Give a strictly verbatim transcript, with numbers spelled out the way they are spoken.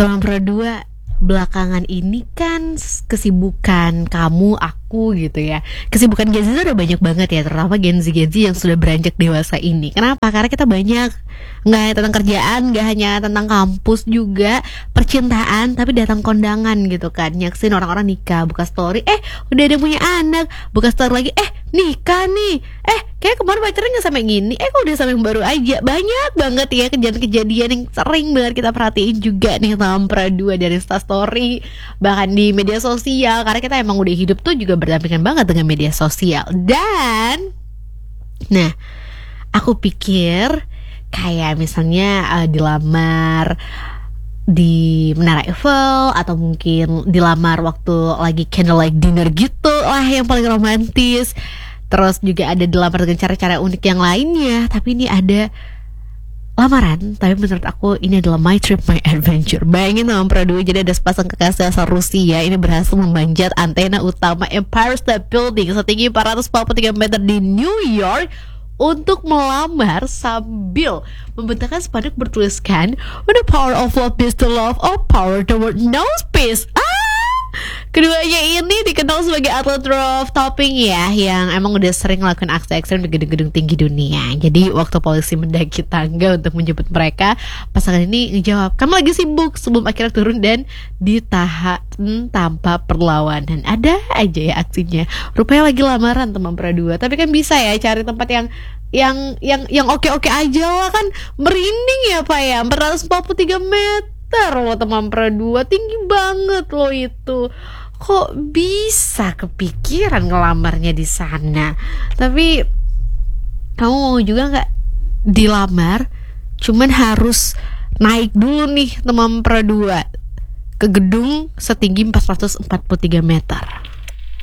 Teman Pro dua, belakangan ini kan kesibukan kamu, aku gitu ya. Kesibukan Gen Z itu udah banyak banget ya, terutama Gen Z-Gen Z yang sudah beranjak dewasa ini. Kenapa? Karena kita banyak, nggak hanya tentang kerjaan, nggak hanya tentang kampus juga, percintaan, tapi datang kondangan gitu kan. Nyaksin orang-orang nikah, buka story, eh udah ada yang punya anak, buka story lagi, eh nikah nih, eh kayak kemarin pacarnya nggak sampai gini, eh kok udah sampai yang baru aja. Banyak banget ya kejadian-kejadian yang sering banget kita perhatiin juga nih teman Pro dua, dari Instastory, bahkan di media sosial. Karena kita emang udah hidup tuh juga berdampingan banget dengan media sosial. Dan nah, aku pikir kayak misalnya uh, dilamar di Menara Eiffel, atau mungkin dilamar waktu lagi candlelight dinner gitu lah yang paling romantis. Terus juga ada dilamar dengan cara-cara unik yang lainnya. Tapi ini ada lamaran, tapi menurut aku ini adalah my trip, my adventure. Bayangin teman Pro dua, jadi ada sepasang kekasih asal Rusia ini berhasil memanjat antena utama Empire State Building setinggi empat ratus empat puluh tiga meter di New York untuk melamar sambil membentangkan spanduk bertuliskan "When the power of love is to love, or power toward no peace." Ah, keduanya ini dikenal sebagai atlet roof topping ya, yang emang udah sering ngelakuin aksi ekstrem di gedung-gedung tinggi dunia. Jadi waktu polisi mendaki tangga untuk menjemput mereka, pasangan ini ngejawab, "Kamu lagi sibuk," sebelum akhirnya turun dan ditahan tanpa perlawanan. Ada aja ya aksinya. Rupanya lagi lamaran teman Pro dua. Tapi kan bisa ya cari tempat yang yang yang yang oke-oke aja lah, kan merinding ya Pak ya. empat ratus empat puluh tiga meter loh teman Pro dua, tinggi banget loh itu. Kok bisa kepikiran ngelamarnya di sana? Tapi kamu mau juga nggak dilamar? Cuman harus naik dulu nih teman Pro dua ke gedung setinggi empat ratus empat puluh tiga meter.